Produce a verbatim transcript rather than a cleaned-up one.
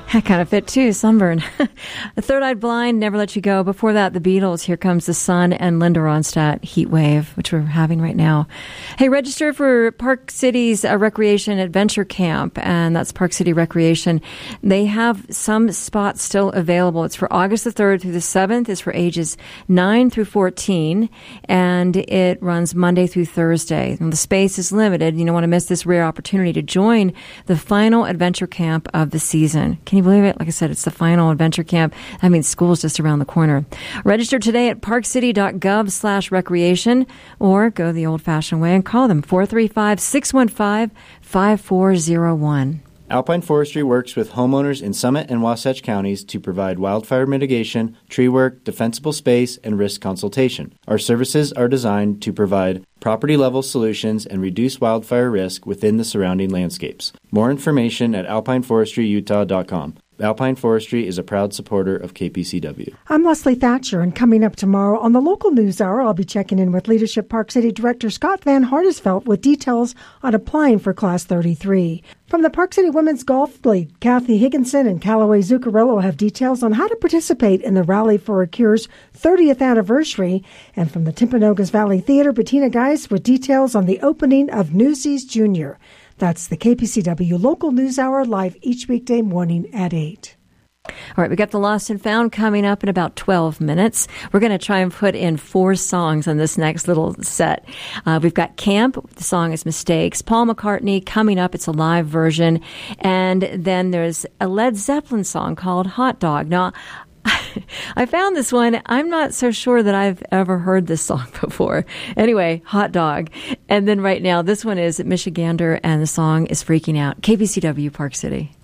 That kind of fit too, Sunburn. The Third Eye Blind, Never Let You Go. Before that, the Beatles, Here Comes the Sun, and Linda Ronstadt, Heat Wave, which we're having right now. Hey, register for Park City's uh, Recreation Adventure Camp, and that's Park City Recreation. They have some spots still available. It's for August the third through the seventh. It's for ages nine through fourteen, and it runs Monday through Thursday. And the space is limited. You don't want to miss this rare opportunity to join the final adventure camp of the season. Can Can you believe it? Like I said, it's the final adventure camp. That means school's just around the corner. Register today at parkcity.gov slash recreation or go the old-fashioned way and call them four three five, six one five, five four zero one. Alpine Forestry works with homeowners in Summit and Wasatch counties to provide wildfire mitigation, tree work, defensible space, and risk consultation. Our services are designed to provide property-level solutions and reduce wildfire risk within the surrounding landscapes. More information at alpine forestry utah dot com. Alpine Forestry is a proud supporter of K P C W. I'm Leslie Thatcher, and coming up tomorrow on the Local News Hour, I'll be checking in with Leadership Park City Director Scott Van Hardesvelt with details on applying for Class thirty-three. From the Park City Women's Golf League, Kathy Higginson and Callaway Zuccarello have details on how to participate in the Rally for a Cure's thirtieth anniversary. And from the Timpanogos Valley Theater, Bettina Geis with details on the opening of Newsies Junior That's the K P C W Local News Hour, live each weekday morning at eight. All right, we got the Lost and Found coming up in about twelve minutes. We're going to try and put in four songs on this next little set. Uh, we've got Camp. The song is Mistakes. Paul McCartney coming up. It's a live version. And then there's a Led Zeppelin song called Hot Dog. Now, I found this one. I'm not so sure that I've ever heard this song before. Anyway, Hot Dog. And then right now, this one is Michigander, and the song is Freaking Out. K P C W Park City.